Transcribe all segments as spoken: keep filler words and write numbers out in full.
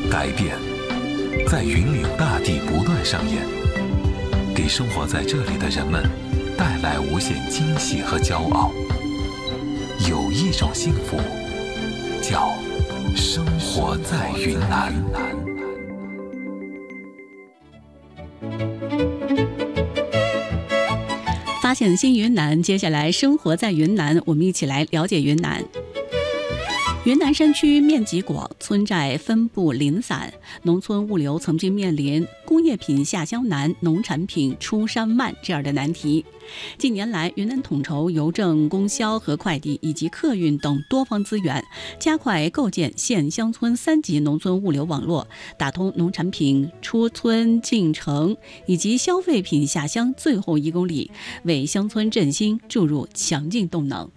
改变在云岭大地不断上演，给生活在这里的人们带来无限惊喜和骄傲。有一种幸福，叫生活在云南。 发现新云南，接下来生活在云南，我们一起来了解云南。云南山区面积广，村寨分布零散，农村物流曾经面临工业品下乡难、农产品出山慢这样的难题。近年来，云南统筹邮政、供销和快递以及客运等多方资源，加快构建县乡村三级农村物流网络，打通农产品出村进城以及消费品下乡最后一公里，为乡村振兴注入强劲动能。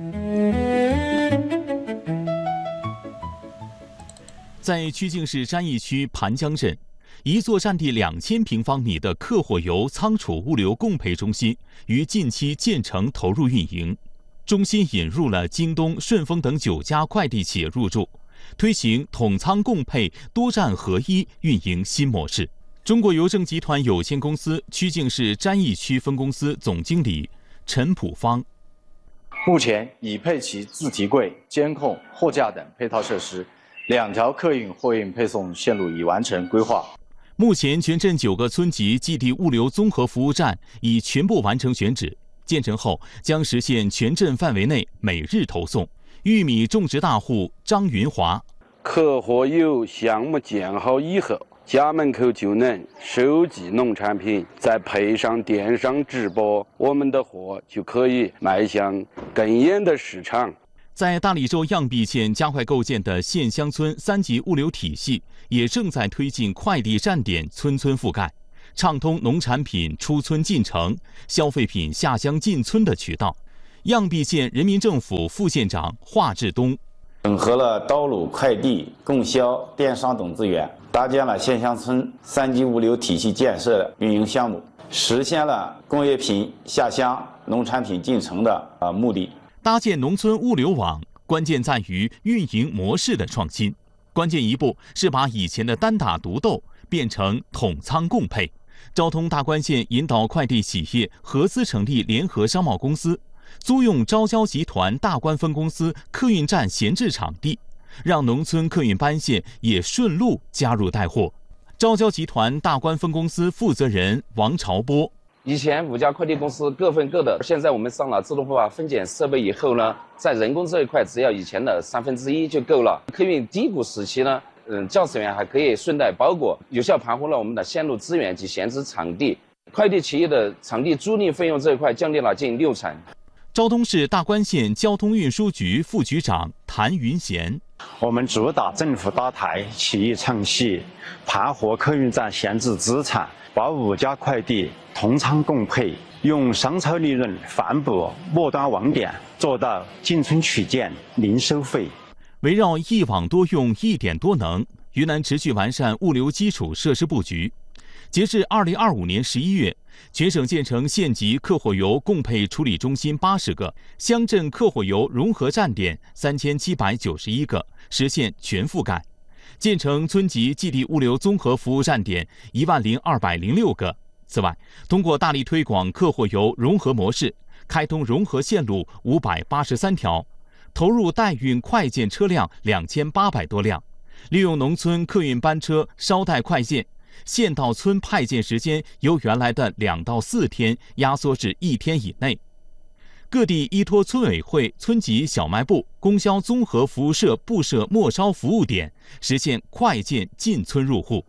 在曲靖市沾益区盘江镇，一座占地两千平方米的客货油仓储物流供配中心于近期建成投入运营。中心引入了京东、顺丰等九家快递企业入驻，推行统仓供配、多站合一运营新模式。中国邮政集团有限公司曲靖市沾益区分公司总经理陈普芳： 目前已配齐自提柜、监控、货架等配套设施。两条客运货运配送线路已完成规划。 目前，全镇九个村级基地物流综合服务站已全部完成选址，建成后将实现全镇范围内每日投送。玉米种植大户张云华： 客货油项目建好以后，家门口就能收集农产品，再配上电商直播，我们的货就可以迈向更远的市场。 在大理州漾濞县加快构建的县乡村三级物流体系，也正在推进快递站点村村覆盖，畅通农产品出村进城、消费品下乡进村的渠道。漾濞县人民政府副县长华志东： 整合了道路、快递、供销、电商等资源，搭建了县乡村三级物流体系建设运营项目，实现了工业品下乡、农产品进城的呃目的。 搭建农村物流网，关键在于运营模式的创新。关键一步是把以前的单打独斗变成统仓共配。昭通大关县引导快递企业合资成立联合商贸公司，租用昭交集团大关分公司客运站闲置场地，让农村客运班线也顺路加入带货。昭交集团大关分公司负责人王朝波： 以前五家快递公司各分各的，现在我们上了自动化分拣设备以后呢，在人工这一块只要以前的三分之一就够了。客运低谷时期呢，嗯，驾驶员还可以顺带包裹，有效盘活了我们的线路资源及闲置场地。快递企业的场地租赁费用这一块降低了近六成。 昭通市大关县交通运输局副局长谭云贤： 我们主打政府搭台、企业唱戏，盘活客运站闲置资产，把五家快递同仓共配，用商超利润反哺末端网点，做到进村取件零收费。 围绕一网多用、一点多能，云南持续完善物流基础设施布局。截至二零二五年十一月，全省建成县级客货油供配处理中心八十个，乡镇客货油融合站点三千七百九十一个，实现全覆盖；建成村级基地物流综合服务站点一万零二百零六个。此外，通过大力推广客货油融合模式，开通融合线路五百八十三条，投入代运快件车辆两千八百多辆，利用农村客运班车捎带快件，县到村派件时间由原来的两到四天压缩至一天以内。各地依托村委会、村级小卖部、供销综合服务社布设末梢服务点，实现快件进村入户。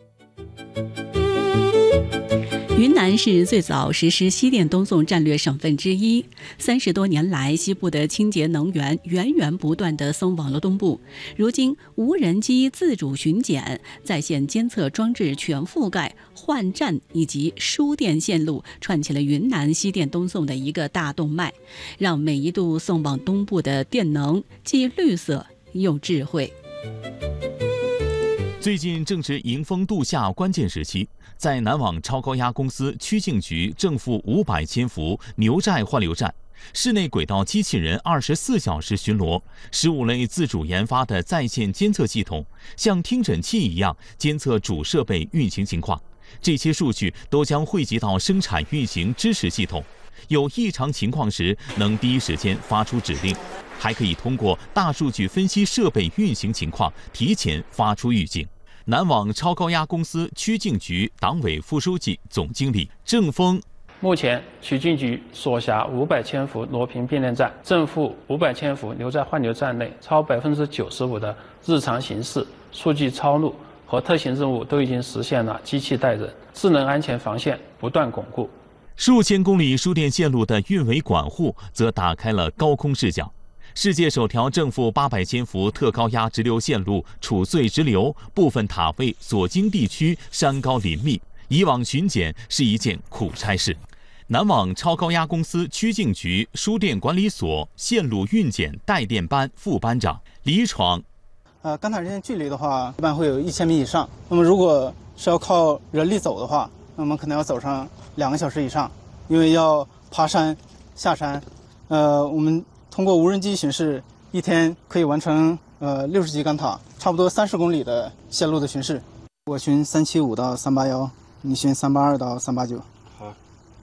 云南是最早实施西电东送战略省份之一。三十多年来，西部的清洁能源源源不断地送往了东部。如今，无人机自主巡检、在线监测装置全覆盖、换站以及输电线路，串起了云南西电东送的一个大动脉，让每一度送往东部的电能既绿色又智慧。 最近正值迎峰度夏关键时期，在南网超高压公司曲靖局正负五百千伏牛寨换流站， 室内轨道机器人二十四小时巡逻，十五类自主研发的在线监测系统像听诊器一样监测主设备运行情况，这些数据都将汇集到生产运行支持系统，有异常情况时能第一时间发出指令，还可以通过大数据分析设备运行情况，提前发出预警。南网超高压公司曲靖局党委副书记、总经理郑峰。 目前，曲靖局所辖五百千伏螺频变电站正负五百千伏流在换流站内超百分之九十五的日常行驶、数据抄录和特型任务都已经实现了机器带人，智能安全防线不断巩固。 数千公里输电线路的运维管护则打开了高空视角。世界首条正负八百千伏特高压直流线路储穗直流，部分塔位所经地区山高林密，以往巡检是一件苦差事。南网超高压公司曲靖局输电管理所线路运检带电班副班长李闯。 呃，钢塔之间距离的话，一般会有一千米以上。那么如果是要靠人力走的话，那么可能要走上两个小时以上，因为要爬山、下山。呃，我们通过无人机巡视，一天可以完成呃六十级钢塔，差不多三十公里的线路的巡视。我巡三七五到三八幺，你巡三八二到三八九。好。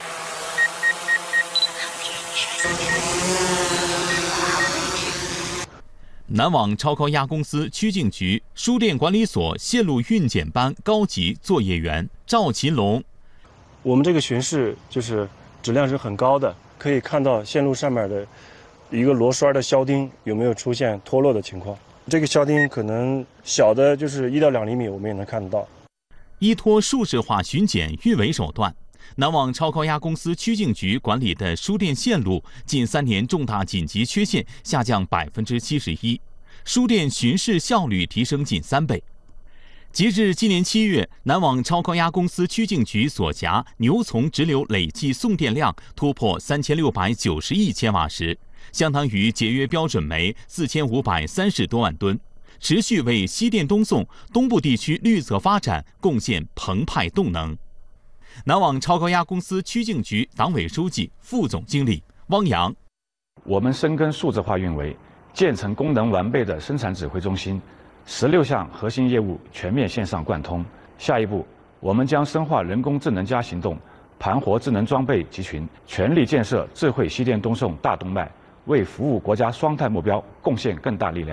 南网超高压公司曲靖局输电管理所线路运检班高级作业员赵勤龙。 我们这个巡视就是质量是很高的，可以看到线路上面的一个螺栓的销钉有没有出现脱落的情况。这个销钉可能小的就是一到两厘米，我们也能看得到。 依托数字化巡检运维手段，南网超高压公司曲靖局管理的输电线路近三年重大紧急缺陷下降百分之七十一，输电巡视效率提升近三倍。截至今年七月，南网超高压公司曲靖局所辖牛从直流累计送电量突破三千六百九十亿千瓦时，相当于节约标准煤四千五百三十多万吨，持续为西电东送、东部地区绿色发展贡献澎湃动能。南网超高压公司曲靖局党委书记、副总经理汪洋。 我们深耕数字化运维，建成功能完备的生产指挥中心，十六项核心业务全面线上贯通。下一步，我们将深化人工智能加行动，盘活智能装备集群，全力建设智慧西电东送大动脉，为服务国家双碳目标贡献更大力量。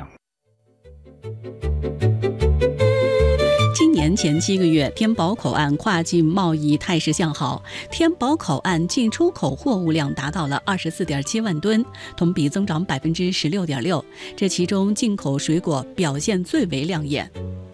今年前七个月，天宝口岸跨境贸易态势向好，天宝口岸进出口货物量达到了二十四点七万吨，同比增长百分之十六点六。这其中进口水果表现最为亮眼。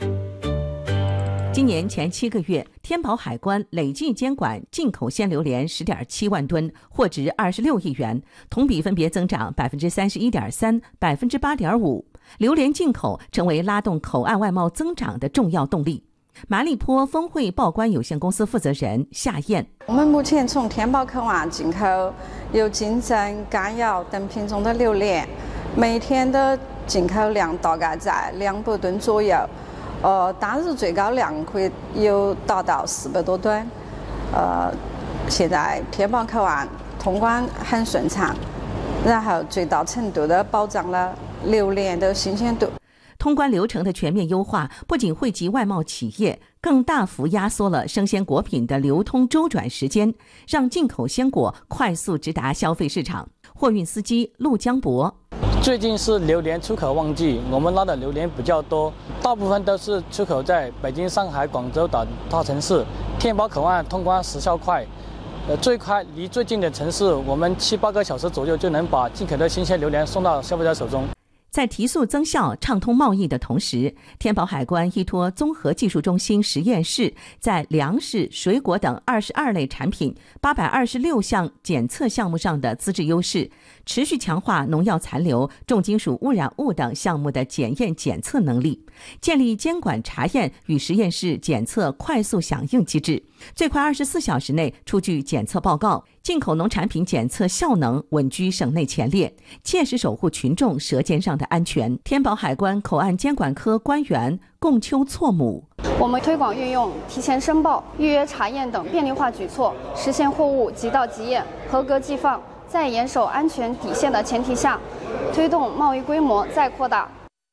今年前七个月，天宝海关累计监管进口鲜榴莲十点七万吨，货值二十六亿元，同比分别增长百分之三十一点三、百分之八点五。榴莲进口成为拉动口岸外贸增长的重要动力。麻栗坡丰汇报关有限公司负责人夏燕： 我们目前从天宝口岸进口有金针、甘瑶等品种的榴莲，每天的进口量大概在两百吨左右。呃，当日最高量可以有达到四百多吨。呃，现在天宝口岸通关很顺畅，然后最大程度的保障了榴莲的新鲜度。 通关流程的全面优化，不仅惠及外贸企业，更大幅压缩了生鲜果品的流通周转时间，让进口鲜果快速直达消费市场。货运司机陆江博： 最近是榴莲出口旺季，我们拉的榴莲比较多，大部分都是出口在北京、上海、广州等大城市。天宝口岸通关时效快，呃，最快离最近的城市，我们七八个小时左右就能把进口的新鲜榴莲送到消费者手中。 在提速增效、畅通贸易的同时，天宝海关依托综合技术中心实验室，在粮食、水果等二十二类产品、八百二十六项检测项目上的资质优势，持续强化农药残留、重金属污染物等项目的检验检测能力，建立监管查验与实验室检测快速响应机制，最快二十四小时内出具检测报告。进口农产品检测效能稳居省内前列，切实守护群众舌尖上的安全。天宝海关口岸监管科官员贡秋错母： 我们推广运用提前申报、预约查验等便利化举措，实现货物即到即验、合格寄放， 在严守安全底线的前提下，推动贸易规模再扩大。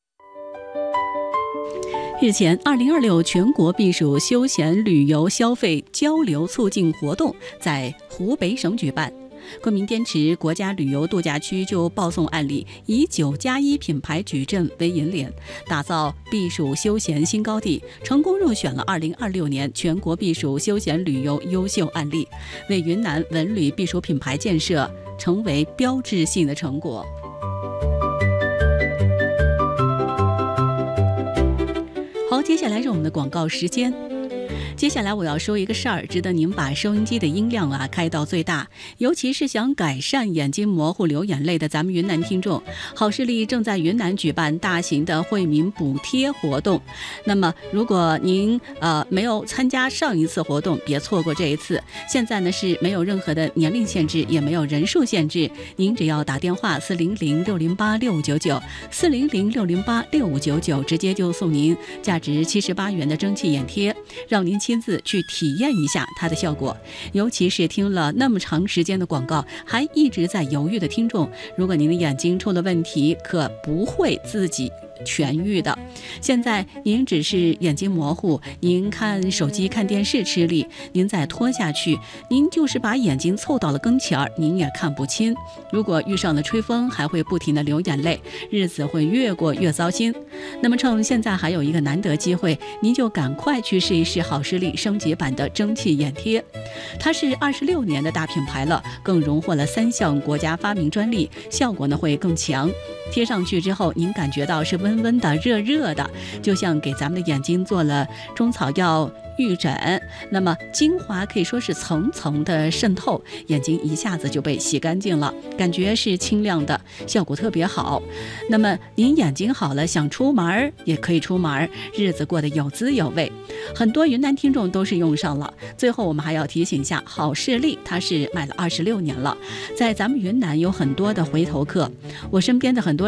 日前，二零二六全国避暑休闲旅游消费交流促进活动在湖北省举办。昆明滇池国家旅游度假区就报送案例，以九加一品牌矩阵为引领，打造避暑休闲新高地，成功入选了二零二六年全国避暑休闲旅游优秀案例，为云南文旅避暑品牌建设成为标志性的成果。好，接下来是我们的广告时间。接下来我要说一个事儿，值得您把收音机的音量啊开到最大，尤其是想改善眼睛模糊流眼泪的咱们云南听众，好视力正在云南举办大型的惠民补贴活动。那么如果您呃没有参加上一次活动，别错过这一次。现在呢是没有任何的年龄限制，也没有人数限制，您只要打电话四零零六零八六五九九四零零六零八六五九九，直接就送您价值七十八元的蒸汽眼贴，让您亲自去体验一下它的效果。尤其是听了那么长时间的广告还一直在犹豫的听众，如果您的眼睛出了问题，可不会自己痊愈的。现在您只是眼睛模糊，您看手机看电视吃力，您再拖下去，您就是把眼睛凑到了跟前儿，您也看不清。如果遇上了吹风，还会不停的流眼泪，日子会越过越糟心。那么趁现在还有一个难得机会，您就赶快去试一试好视力升级版的蒸汽眼贴。它是二十六年的大品牌了，更荣获了三项国家发明专利，效果呢会更强。贴上去之后，您感觉到是温温的、热热的，就像给咱们的眼睛做了中草药预诊，那么精华可以说是层层的渗透，眼睛一下子就被洗干净了，感觉是清亮的，效果特别好。那么您眼睛好了，想出门也可以出门，日子过得有滋有味。很多云南听众都是用上了。最后我们还要提醒一下，好视力它是卖了二十六年了，在咱们云南有很多的回头客，我身边的很多